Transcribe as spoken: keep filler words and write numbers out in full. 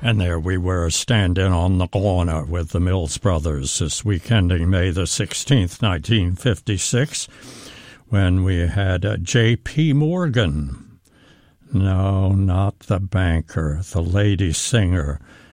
And there we were, standing on the corner with the Mills Brothers this week ending May the sixteenth, nineteen fifty-six, when we had uh, J P. Morgan. No, not the banker, the lady singer,